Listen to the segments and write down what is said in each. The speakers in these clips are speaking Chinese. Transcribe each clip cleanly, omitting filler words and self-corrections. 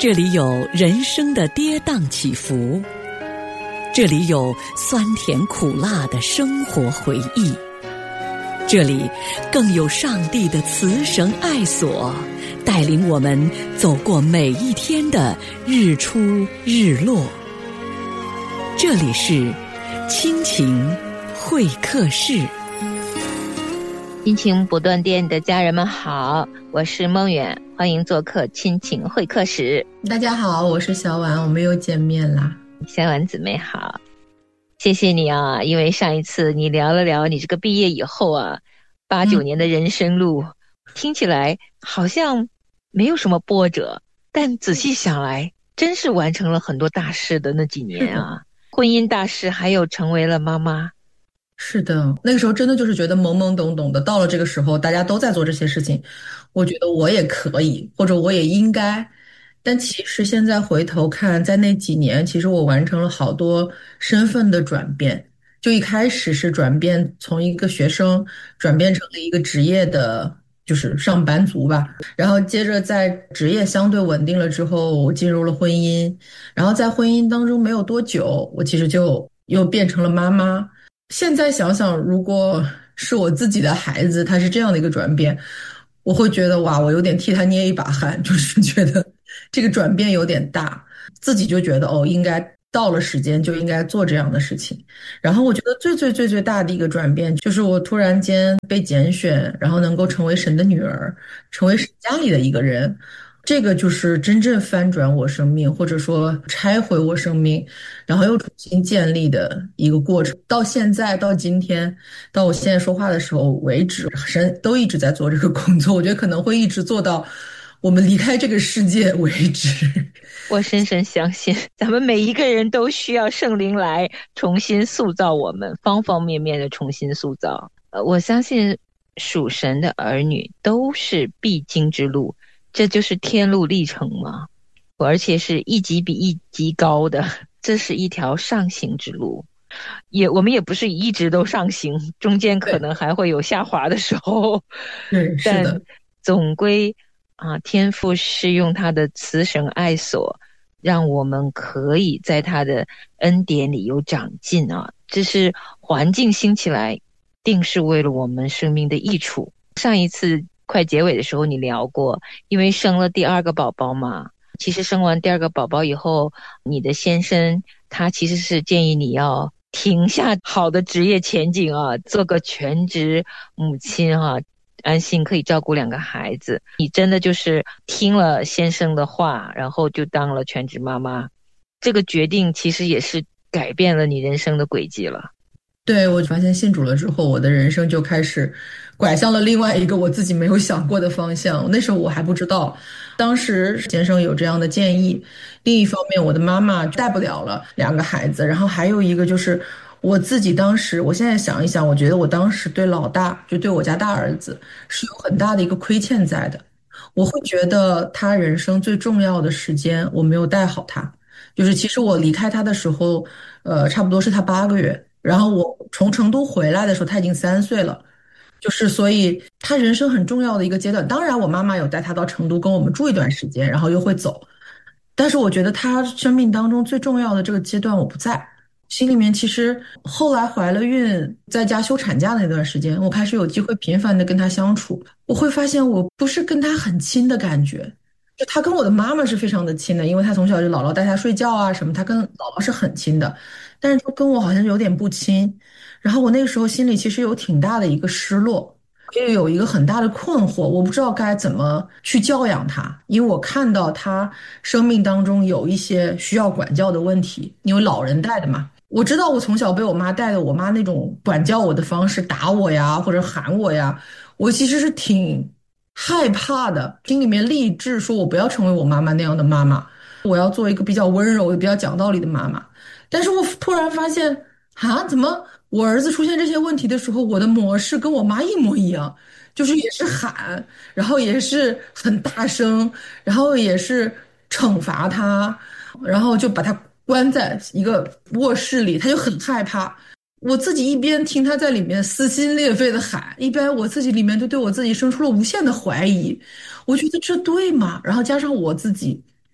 这里有人生的跌宕起伏，这里有酸甜苦辣的生活回忆，这里更有上帝的慈绳爱索，带领我们走过每一天的日出日落。这里是亲情会客室。 亲情不断电的家人们好，我是梦远，欢迎做客亲情会客室。 大家好，我是小婉，我们又见面啦。 小婉姊妹好，谢谢你啊，因为上一次你聊了聊你这个毕业以后啊，8、9年的人生路，听起来好像没有什么波折，但仔细想来，真是完成了很多大事的那几年啊，婚姻大事，还有成为了妈妈。 是的，那个时候真的就是觉得懵懵懂懂的，到了这个时候大家都在做这些事情，我觉得我也可以，或者我也应该。但其实现在回头看，在那几年，其实我完成了好多身份的转变。就一开始是转变从一个学生转变成了一个职业的，就是上班族吧。然后接着在职业相对稳定了之后，我进入了婚姻。然后在婚姻当中没有多久，我其实就又变成了妈妈。现在想想，如果是我自己的孩子，他是这样的一个转变，我会觉得哇，我有点替他捏一把汗，就是觉得这个转变有点大，自己就觉得哦，应该到了时间就应该做这样的事情。然后我觉得最大的一个转变，就是我突然间被拣选，然后能够成为神的女儿，成为神家里的一个人。这个就是真正翻转我生命，或者说拆毁我生命，然后又重新建立的一个过程。到现在，到今天，到我现在说话的时候为止，神都一直在做这个工作。我觉得可能会一直做到我们离开这个世界为止。 我深深相信，咱们每一个人都需要圣灵来重新塑造我们，方方面面的重新塑造。我相信属神的儿女都是必经之路。这就是天路历程嘛，而且是一级比一级高的，这是一条上行之路。我们也不是一直都上行，中间可能还会有下滑的时候。 对，是的。 但总归天父是用他的慈绳爱索，让我们可以在他的恩典里有长进啊。这是环境兴起来，定是为了我们生命的益处。上一次快结尾的时候你聊过，因为生了第2个宝宝嘛，其实生完第2个宝宝以后，你的先生他其实是建议你要停下好的职业前景啊，做个全职母亲啊，安心可以照顾2个孩子。你真的就是听了先生的话，然后就当了全职妈妈。这个决定其实也是改变了你人生的轨迹了。 对，我发现信主了之后，我的人生就开始拐向了另外一个我自己没有想过的方向。那时候我还不知道，当时先生有这样的建议。另一方面，我的妈妈带不了了2个孩子，然后还有一个就是我自己当时，我现在想一想，我觉得我当时对老大，就对我家大儿子是有很大的一个亏欠在的。我会觉得他人生最重要的时间我没有带好他，就是其实我离开他的时候，差不多是他8个月。然后我从成都回来的时候，他已经3岁了，就是所以他人生很重要的一个阶段。当然，我妈妈有带他到成都跟我们住一段时间，然后又会走。但是我觉得他生命当中最重要的这个阶段我不在，心里面其实后来怀了孕，在家休产假的那段时间，我开始有机会频繁的跟他相处，我会发现我不是跟他很亲的感觉。就他跟我的妈妈是非常的亲的，因为他从小就姥姥带他睡觉啊什么，他跟姥姥是很亲的。但是他跟我好像有点不亲，然后我那个时候心里其实有挺大的一个失落，也有一个很大的困惑，我不知道该怎么去教养他，因为我看到他生命当中有一些需要管教的问题，因为老人带的嘛。我知道我从小被我妈带的，我妈那种管教我的方式，打我呀或者喊我呀，我其实是挺害怕的，心里面立志说我不要成为我妈妈那样的妈妈，我要做一个比较温柔、比较讲道理的妈妈。但是我突然发现，怎么我儿子出现这些问题的时候，我的模式跟我妈一模一样，就是也是喊，然后也是很大声，然后也是惩罚他，然后就把他关在一个卧室里，他就很害怕。我自己一边听他在里面撕心裂肺的喊，一边我自己里面就对我自己生出了无限的怀疑。我觉得这对吗？然后加上我自己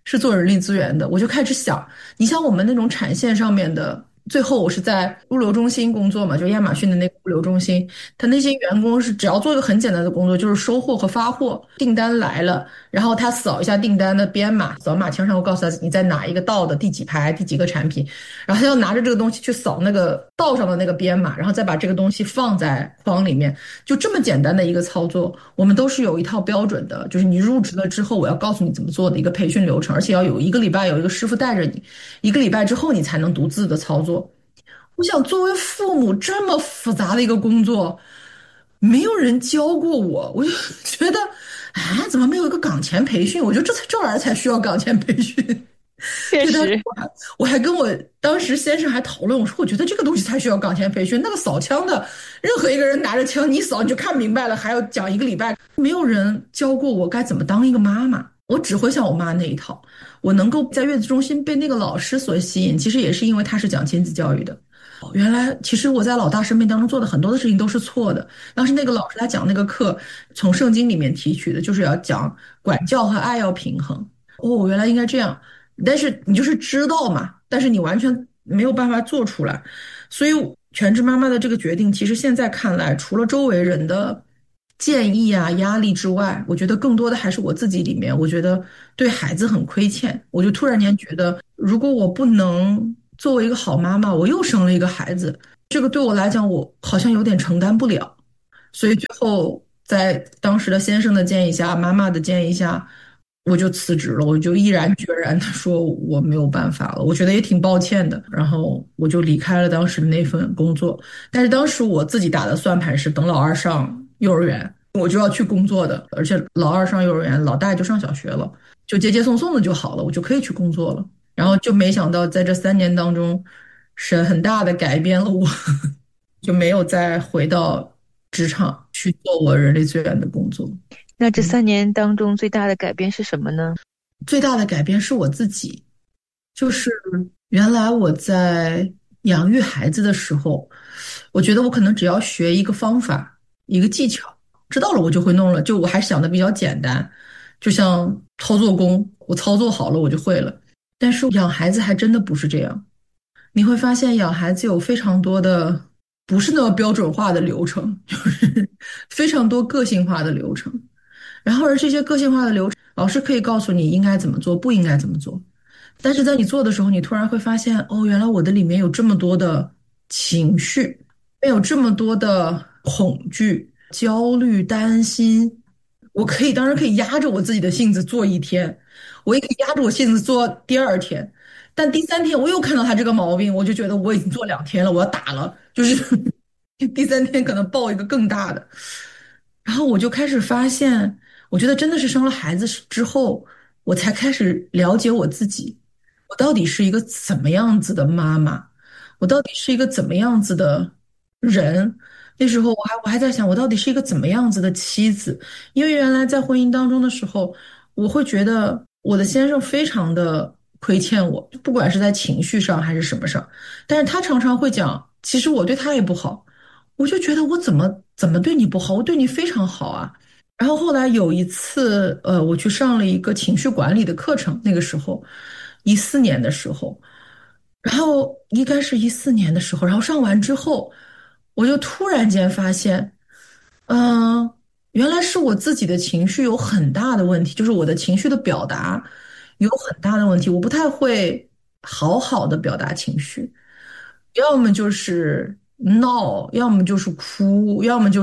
是做人力资源的，我就开始想，你像我们那种产线上面的。最后我是在物流中心工作嘛，就亚马逊的那个物流中心，他那些员工是只要做一个很简单的工作，就是收货和发货。订单来了，然后他扫一下订单的编码，扫码枪上会告诉他你在哪一个道的第几排第几个产品，然后他要拿着这个东西去扫那个道上的那个编码，然后再把这个东西放在筐里面，就这么简单的一个操作，我们都是有一套标准的，就是你入职了之后，我要告诉你怎么做的一个培训流程，而且要有1个礼拜有一个师傅带着你，1个礼拜之后你才能独自的操作。我想，作为父母，这么复杂的一个工作，没有人教过我，我就觉得，啊，怎么没有一个岗前培训？我觉得这玩意儿才需要岗前培训。对，当时确实。 我还跟我当时先生还讨论，我说我觉得这个东西才需要岗前培训。那个扫枪的，任何一个人拿着枪，你扫你就看明白了，还要讲1个礼拜，没有人教过我该怎么当一个妈妈。我只会像我妈那一套。我能够在月子中心被那个老师所吸引，其实也是因为他是讲亲子教育的。原来，其实我在老大生命当中做的很多的事情都是错的。当时那个老师他讲那个课，从圣经里面提取的，就是要讲管教和爱要平衡。哦，原来应该这样，但是你就是知道嘛，但是你完全没有办法做出来。所以全职妈妈的这个决定，其实现在看来，除了周围人的建议啊、压力之外，我觉得更多的还是我自己里面，我觉得对孩子很亏欠。我就突然间觉得，如果我不能作为一个好妈妈，我又生了一个孩子，这个对我来讲，我好像有点承担不了。所以最后在当时的先生的建议下，妈妈的建议下，我就辞职了，我就毅然决然的说我没有办法了，我觉得也挺抱歉的，然后我就离开了当时的那份工作。但是当时我自己打的算盘是，等老二上幼儿园，我就要去工作的，而且老二上幼儿园，老大就上小学了，就接接送送的就好了，我就可以去工作了。然后就没想到在这3年当中，神很大的改变了我，就没有再回到职场去做我人力资源的工作。 那这3年当中最大的改变是什么呢？ 最大的改变是我自己，就是原来我在养育孩子的时候，我觉得我可能只要学一个方法、一个技巧，知道了我就会弄了。就我还想的比较简单，就像操作工，我操作好了我就会了。但是养孩子还真的不是这样，你会发现养孩子有非常多的不是那么标准化的流程，就是非常多个性化的流程。然后而这些个性化的流程，老师可以告诉你应该怎么做，不应该怎么做。但是在你做的时候，你突然会发现，哦，原来我的里面有这么多的情绪，有这么多的恐惧、焦虑、担心。我可以，当然可以压着我自己的性子做一天，我也可以压着我性子做第2天，但第3天我又看到他这个毛病，我就觉得我已经做2天了，我要打了，就是第3天可能报一个更大的。然后我就开始发现，我觉得真的是生了孩子之后，我才开始了解我自己，我到底是一个怎么样子的妈妈，我到底是一个怎么样子的人。那时候我还在想，我到底是一个怎么样子的妻子？因为原来在婚姻当中的时候，我会觉得我的先生非常的亏欠我，不管是在情绪上还是什么上，但是他常常会讲，其实我对他也不好。我就觉得我怎么对你不好？我对你非常好啊。然后后来有一次，我去上了一个情绪管理的课程，那个时候14年的时候，然后应该是14年的时候，然后上完之后，我就突然间发现，嗯、原来是我自己的情绪有很大的问题，就是我的情绪的表达有很大的问题，我不太会好好的表达情绪。要么就是闹，要么就是哭，要么就是，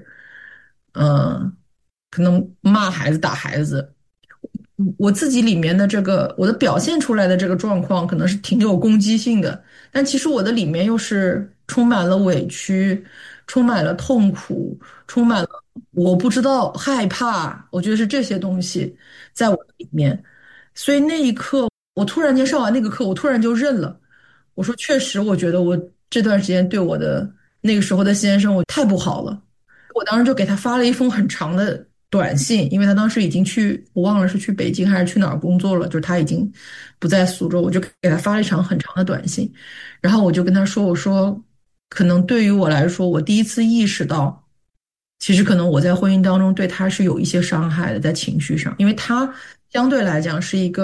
嗯、可能骂孩子、打孩子。我自己里面的这个，我的表现出来的这个状况，可能是挺有攻击性的，但其实我的里面又是充满了委屈，充满了痛苦，充满了我不知道害怕，我觉得是这些东西在我的里面。所以那一刻，我突然间上完那个课，我突然就认了。我说确实，我觉得我这段时间对我的那个时候的先生，我太不好了。我当时就给他发了一封很长的短信，因为他当时已经去，我忘了是去北京还是去哪儿工作了，就是他已经不在苏州，我就给他发了一场很长的短信，然后我就跟他说，我说可能对于我来说，我第一次意识到，其实可能我在婚姻当中对他是有一些伤害的，在情绪上，因为他相对来讲是一个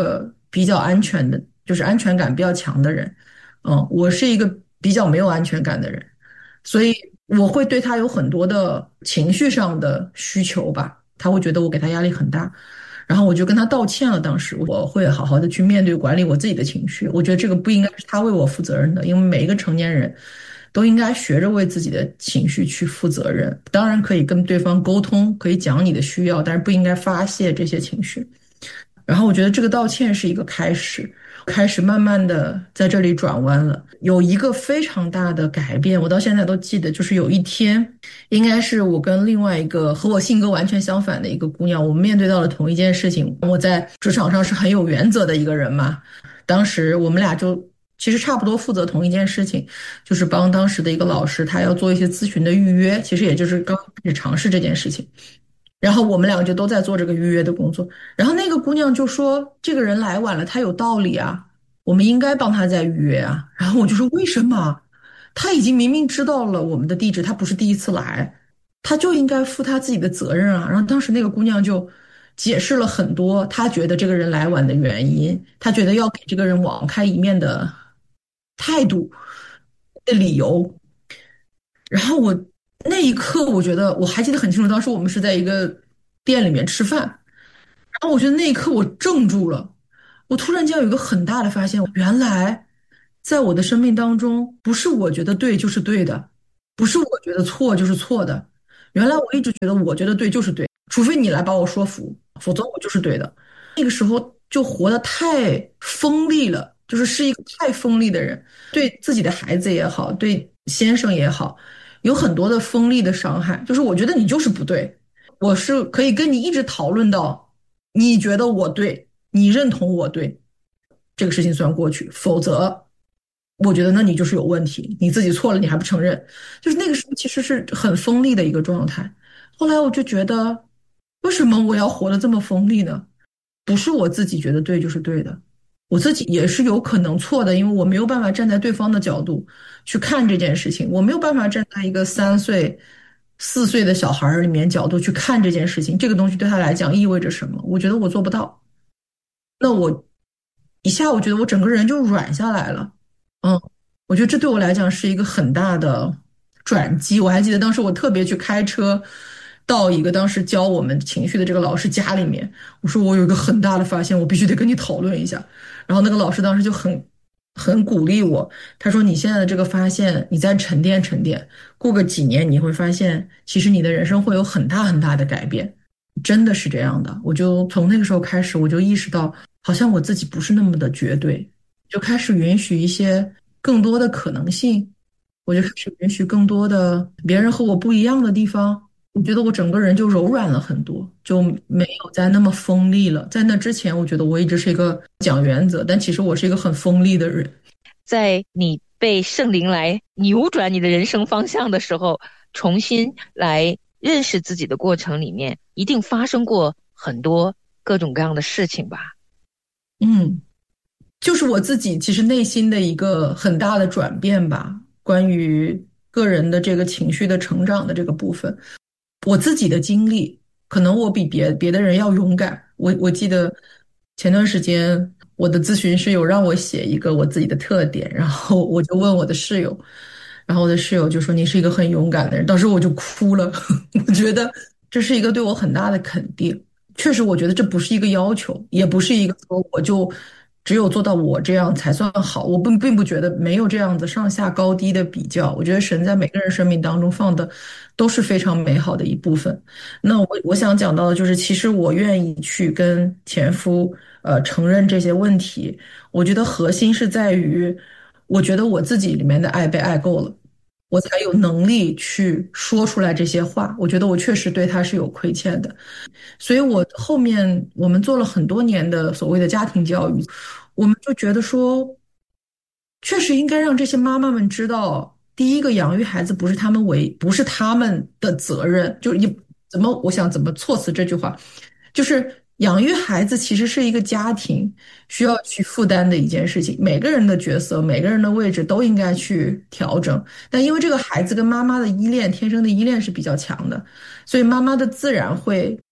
比较安全的，就是安全感比较强的人。我是一个比较没有安全感的人，所以我会对他有很多的情绪上的需求吧。他会觉得我给他压力很大，然后我就跟他道歉了。当时我会好好的去面对管理我自己的情绪。我觉得这个不应该是他为我负责任的，因为每一个成年人都应该学着为自己的情绪去负责任。当然可以跟对方沟通，可以讲你的需要，但是不应该发泄这些情绪。然后我觉得这个道歉是一个开始，开始慢慢的在这里转弯了。有一个非常大的改变，我到现在都记得，就是有一天，应该是我跟另外一个和我性格完全相反的一个姑娘，我们面对到了同一件事情。我在职场上是很有原则的一个人嘛，当时我们俩就其实差不多负责同一件事情，就是帮当时的一个老师，他要做一些咨询的预约，其实也就是刚开始尝试这件事情。然后我们两个就都在做这个预约的工作。然后那个姑娘就说：“这个人来晚了，他有道理啊，我们应该帮他再预约啊。”然后我就说：“为什么？他已经明明知道了我们的地址，他不是第一次来，他就应该负他自己的责任啊。”然后当时那个姑娘就解释了很多，她觉得这个人来晚的原因，她觉得要给这个人网开一面的态度的理由。然后那一刻，我觉得我还记得很清楚，当时我们是在一个店里面吃饭，然后我觉得那一刻我怔住了，我突然间有一个很大的发现，原来在我的生命当中，不是我觉得对就是对的，不是我觉得错就是错的，原来我一直觉得我觉得对就是对，除非你来把我说服，否则我就是对的。那个时候就活得太锋利了，是一个太锋利的人，对自己的孩子也好，对先生也好，有很多的锋利的伤害。就是我觉得你就是不对，我是可以跟你一直讨论到你觉得我对，你认同我对，这个事情算过去，否则我觉得那你就是有问题，你自己错了你还不承认。就是那个时候其实是很锋利的一个状态。后来我就觉得，为什么我要活得这么锋利呢？不是我自己觉得对就是对的，我自己也是有可能错的，因为我没有办法站在对方的角度去看这件事情，我没有办法站在一个3岁、4岁的小孩儿里面角度去看这件事情，这个东西对他来讲意味着什么？我觉得我做不到。那我一下，我觉得我整个人就软下来了。嗯，我觉得这对我来讲是一个很大的转机。我还记得当时我特别去开车到一个当时教我们情绪的这个老师家里面，我说我有一个很大的发现，我必须得跟你讨论一下。然后那个老师当时就很鼓励我，他说你现在的这个发现，你再沉淀沉淀，过个几年你会发现，其实你的人生会有很大很大的改变。真的是这样的，我就从那个时候开始，我就意识到，好像我自己不是那么的绝对，就开始允许一些更多的可能性，我就开始允许更多的别人和我不一样的地方。我觉得我整个人就柔软了很多，就没有再那么锋利了。在那之前，我觉得我一直是一个讲原则，但其实我是一个很锋利的人。 在你被圣灵来扭转你的人生方向的时候，重新来认识自己的过程里面，一定发生过很多各种各样的事情吧？ 嗯，就是我自己其实内心的一个很大的转变吧，关于个人的这个情绪的成长的这个部分，我自己的经历，可能我比别的人要勇敢。我记得前段时间我的咨询师有让我写一个我自己的特点，然后我就问我的室友，然后我的室友就说你是一个很勇敢的人，当时我就哭了，我觉得这是一个对我很大的肯定。确实，我觉得这不是一个要求，也不是一个说我就只有做到我这样才算好。我并不觉得没有这样子上下高低的比较。我觉得神在每个人生命当中放的都是非常美好的一部分。那我想讲到的就是，其实我愿意去跟前夫承认这些问题。我觉得核心是在于，我觉得我自己里面的爱被爱够了。我才有能力去说出来这些话。我觉得我确实对他是有亏欠的。所以我后面我们做了很多年的所谓的家庭教育，我们就觉得说，确实应该让这些妈妈们知道，第一个养育孩子不是他们的责任，就也我想怎么措辞这句话，就是养育孩子其实是一个家庭需要去负担的一件事情，每个人的角色、每个人的位置都应该去调整。但因为这个孩子跟妈妈的依恋，天生的依恋是比较强的，所以妈妈的自然会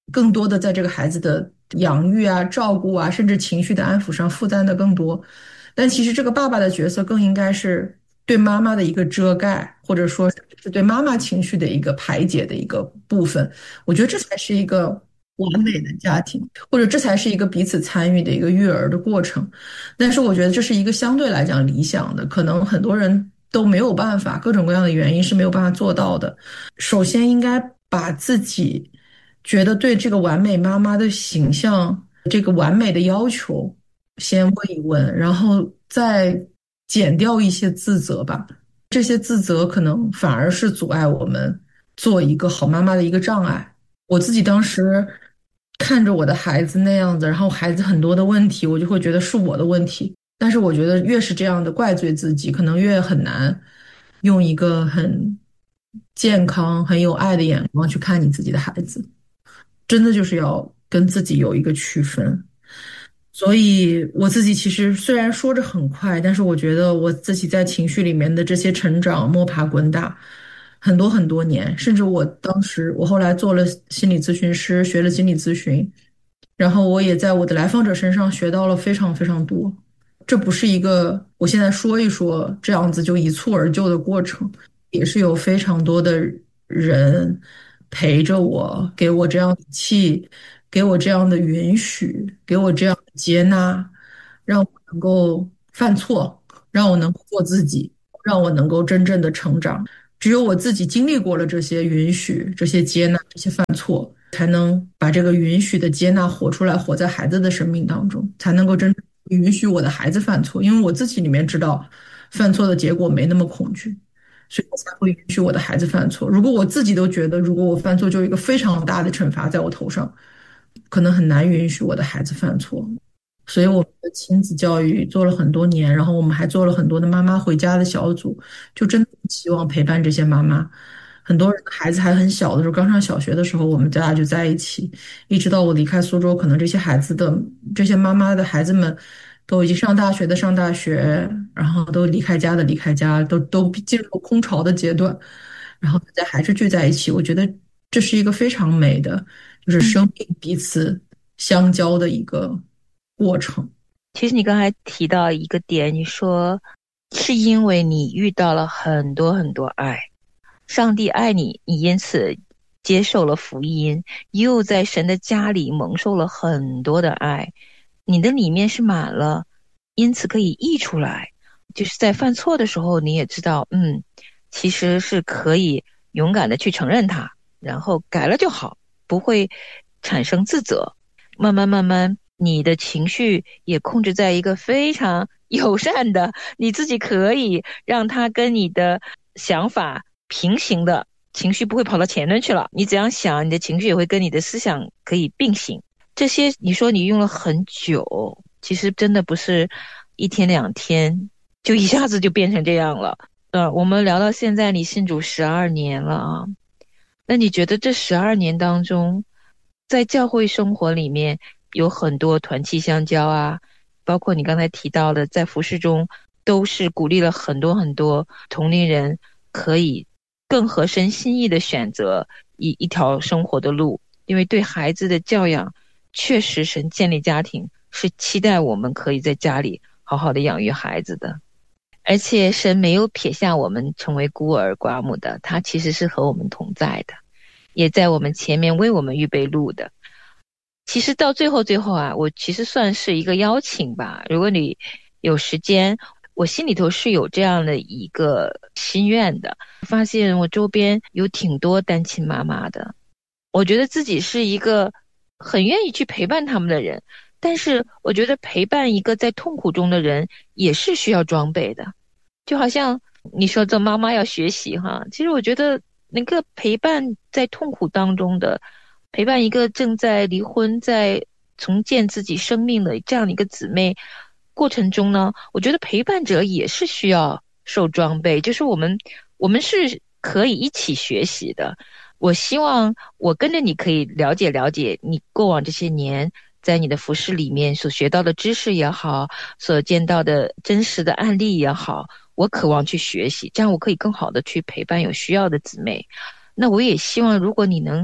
更多的在这个孩子的养育啊、照顾啊，甚至情绪的安抚上负担的更多。但其实这个爸爸的角色更应该是对妈妈的一个遮盖，或者说是对妈妈情绪的一个排解的一个部分。我觉得这才是一个完美的家庭，或者这才是一个彼此参与的一个育儿的过程。但是我觉得这是一个相对来讲理想的，可能很多人都没有办法，各种各样的原因是没有办法做到的。首先应该把自己觉得对这个完美妈妈的形象，这个完美的要求先问一问，然后再减掉一些自责吧。这些自责可能反而是阻碍我们做一个好妈妈的一个障碍。我自己当时看着我的孩子那样子，然后孩子很多的问题，我就会觉得是我的问题。但是我觉得越是这样的怪罪自己，可能越很难用一个很健康、很有爱的眼光去看你自己的孩子。真的就是要跟自己有一个区分。所以我自己其实虽然说着很快，但是我觉得我自己在情绪里面的这些成长、摸爬滚打，很多很多年，甚至我后来做了心理咨询师，学了心理咨询，然后我也在我的来访者身上学到了非常非常多。这不是一个我现在说一说这样子就一蹴而就的过程，也是有非常多的人陪着我，给我这样的气，给我这样的允许，给我这样的接纳，让我能够犯错，让我能够做自己，让我能够真正的成长。只有我自己经历过了这些允许、这些接纳、这些犯错，才能把这个允许的接纳活出来，活在孩子的生命当中，才能够真正允许我的孩子犯错。因为我自己里面知道，犯错的结果没那么恐惧，所以我才会允许我的孩子犯错。如果我自己都觉得，如果我犯错就有一个非常大的惩罚在我头上，可能很难允许我的孩子犯错。所以我们的亲子教育做了很多年，然后我们还做了很多的妈妈回家的小组，就真的希望陪伴这些妈妈。很多人的孩子还很小的时候，刚上小学的时候，我们大家就在一起，一直到我离开苏州，可能这些妈妈的孩子们都已经上大学的上大学，然后都离开家的离开家，都进入空巢的阶段，然后大家还是聚在一起。我觉得这是一个非常美的，就是生命彼此相交的一个过程。 其实你刚才提到一个点，你说是因为你遇到了很多很多爱，上帝爱你，你因此接受了福音，又在神的家里蒙受了很多的爱，你的里面是满了，因此可以溢出来。就是在犯错的时候，你也知道，其实是可以勇敢的去承认它，然后改了就好，不会产生自责。慢慢慢慢，你的情绪也控制在一个非常友善的，你自己可以让它跟你的想法平行的，情绪不会跑到前端去了。你怎样想，你的情绪也会跟你的思想可以并行。这些你说你用了很久，其实真的不是一天两天就一下子就变成这样了。我们聊到现在，你信主12年了啊，那你觉得这12年当中，在教会生活里面有很多团契相交啊，包括你刚才提到的，在服事中都是鼓励了很多很多同龄人可以更合神心意的选择一条生活的路。因为对孩子的教养，确实神建立家庭是期待我们可以在家里好好的养育孩子的，而且神没有撇下我们成为孤儿寡母的，他其实是和我们同在的，也在我们前面为我们预备路的。其实到最后啊，我其实算是一个邀请吧，如果你有时间，我心里头是有这样的一个心愿的，发现我周边有挺多单亲妈妈的，我觉得自己是一个很愿意去陪伴他们的人，但是我觉得陪伴一个在痛苦中的人也是需要装备的。就好像你说做妈妈要学习哈，其实我觉得那个陪伴在痛苦当中的，陪伴一个正在离婚在重建自己生命的这样的一个姊妹过程中呢，我觉得陪伴者也是需要受装备，就是我们是可以一起学习的。我希望我跟着你可以了解你过往这些年在你的服事里面所学到的知识也好，所见到的真实的案例也好，我渴望去学习，这样我可以更好的去陪伴有需要的姊妹。那我也希望如果你能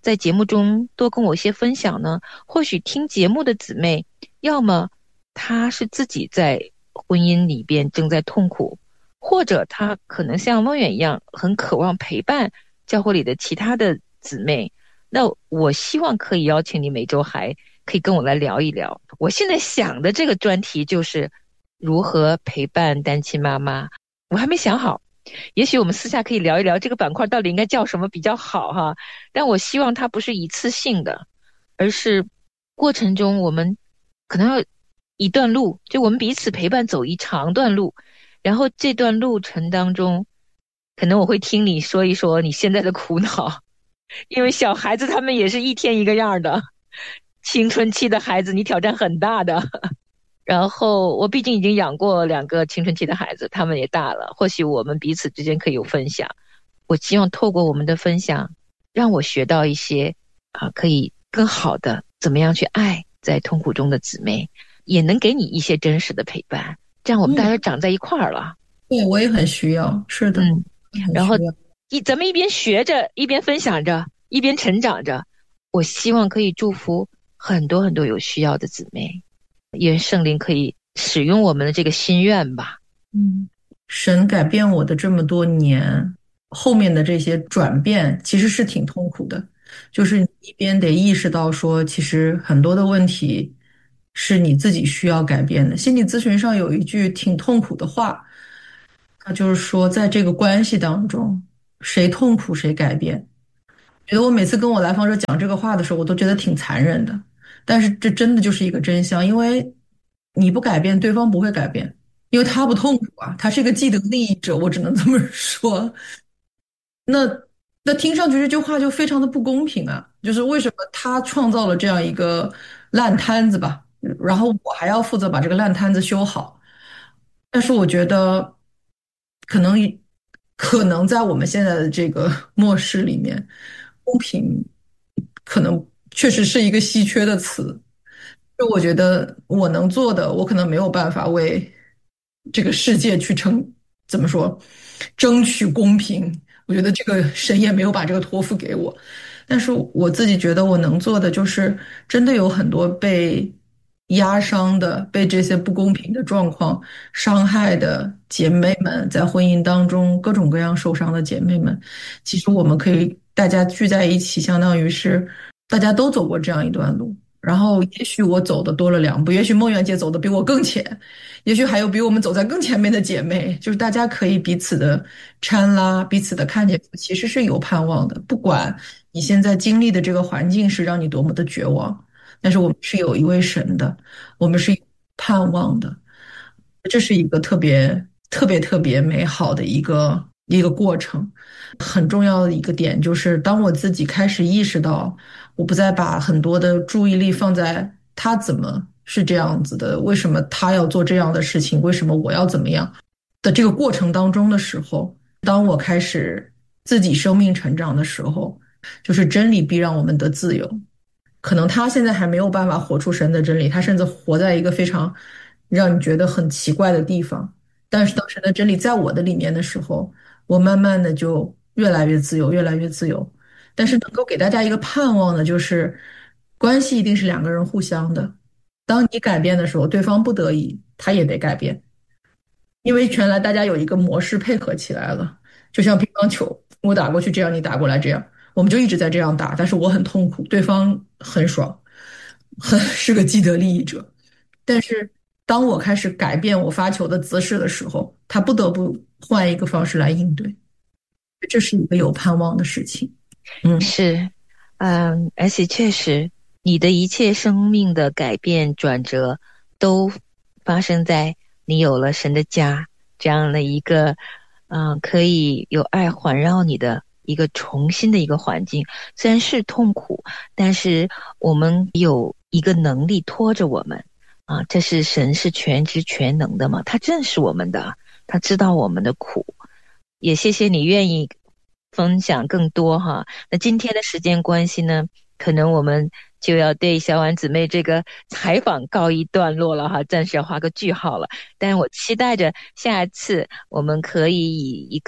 在节目中多跟我一些分享呢？或许听节目的姊妹，要么她是自己在婚姻里边正在痛苦，或者她可能像梦远一样很渴望陪伴教会里的其他的姊妹。那我希望可以邀请你每周还可以跟我来聊一聊。我现在想的这个专题就是如何陪伴单亲妈妈，我还没想好。也许我们私下可以聊一聊这个板块到底应该叫什么比较好哈。但我希望它不是一次性的，而是过程中我们可能要一段路，就我们彼此陪伴走一长段路，然后这段路程当中，可能我会听你说一说你现在的苦恼，因为小孩子他们也是一天一个样的，青春期的孩子你挑战很大的。然后我毕竟已经养过2个青春期的孩子，他们也大了，或许我们彼此之间可以有分享。我希望透过我们的分享，让我学到一些可以更好的怎么样去爱在痛苦中的姊妹，也能给你一些真实的陪伴，这样我们大家长在一块儿了。 对，我也很需要，是的， 然后咱们一边学着，一边分享着，一边成长着。我希望可以祝福很多很多有需要的姊妹，愿圣灵可以使用我们的这个心愿吧。 神改变我的这么多年，后面的这些转变其实是挺痛苦的，就是你一边得意识到说，其实很多的问题是你自己需要改变的。心理咨询上有一句挺痛苦的话，他就是说，在这个关系当中，谁痛苦谁改变。觉得我每次跟我来访者讲这个话的时候，我都觉得挺残忍的，但是这真的就是一个真相，因为你不改变，对方不会改变，因为他不痛苦啊，他是一个既得利益者，我只能这么说。那那听上去这句话就非常的不公平啊，就是为什么他创造了这样一个烂摊子吧，然后我还要负责把这个烂摊子修好。但是我觉得，可能可能在我们现在的这个末世里面，公平可能确实是一个稀缺的词。就我觉得我能做的，我可能没有办法为这个世界去怎么说，争取公平。我觉得这个神也没有把这个托付给我，但是我自己觉得我能做的就是，真的有很多被压伤的、被这些不公平的状况伤害的姐妹们，在婚姻当中各种各样受伤的姐妹们，其实我们可以大家聚在一起，相当于是大家都走过这样一段路。然后，也许我走的多了2步，也许梦圆姐走的比我更前，也许还有比我们走在更前面的姐妹，就是大家可以彼此的搀拉，彼此的看见，其实是有盼望的。不管你现在经历的这个环境是让你多么的绝望，但是我们是有一位神的，我们是有盼望的。这是一个特别特别特别美好的一个过程。很重要的一个点就是，当我自己开始意识到，我不再把很多的注意力放在他怎么是这样子的，为什么他要做这样的事情，为什么我要怎么样的这个过程当中的时候，当我开始自己生命成长的时候，就是真理必让我们得自由。可能他现在还没有办法活出神的真理，他甚至活在一个非常让你觉得很奇怪的地方。但是当神的真理在我的里面的时候，我慢慢的就越来越自由，越来越自由。但是能够给大家一个盼望的，就是关系一定是2个人互相的。当你改变的时候，对方不得已，他也得改变，因为原来大家有一个模式配合起来了，就像乒乓球，我打过去这样，你打过来这样，我们就一直在这样打，但是我很痛苦，对方很爽，是个既得利益者。但是当我开始改变我发球的姿势的时候，他不得不换一个方式来应对，这是一个有盼望的事情。 是，而且确实，你的一切生命的改变转折，都发生在你有了神的家这样的一个，可以有爱环绕你的一个重新的一个环境。虽然是痛苦，但是我们有一个能力拖着我们。这是神是全知全能的嘛，他认识我们的，他知道我们的苦。也谢谢你愿意分享更多哈。那今天的时间关系呢，可能我们就要对小婉姊妹这个采访告一段落了哈，暂时要画个句号了。但我期待着下一次我们可以以一个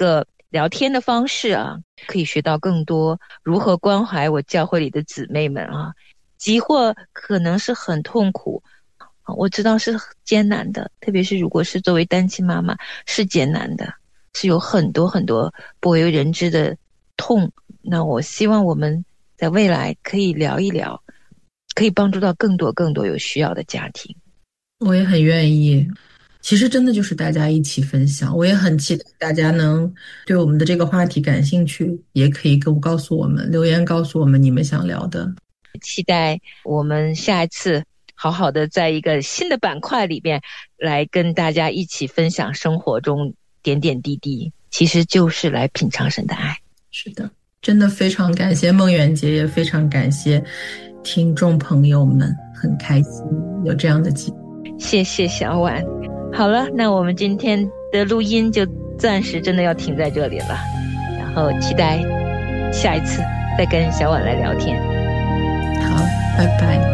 聊天的方式啊，可以学到更多如何关怀我教会里的姊妹们啊。急或可能是很痛苦，我知道是艰难的，特别是如果是作为单亲妈妈，是艰难的，是有很多很多不为人知的痛。那我希望我们在未来可以聊一聊，可以帮助到更多更多有需要的家庭。 我也很愿意，其实真的就是大家一起分享，我也很期待大家能对我们的这个话题感兴趣，也可以告诉我们，留言告诉我们你们想聊的。 期待我们下一次好好的在一个新的板块里面来跟大家一起分享生活中点点滴滴，其实就是来品尝神的爱。 是的，真的非常感谢梦圆姐，也非常感谢听众朋友们，很开心有这样的机会。 谢谢小婉。好了，那我们今天的录音就暂时真的要停在这里了，然后期待下一次再跟小婉来聊天。 好，拜拜。